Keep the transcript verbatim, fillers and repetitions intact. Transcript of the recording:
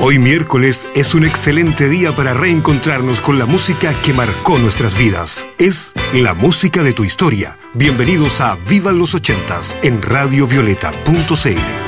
Hoy miércoles es un excelente día para reencontrarnos con la música que marcó nuestras vidas. Es la música de tu historia. Bienvenidos a Vivan los ochentas en radio violeta punto c l.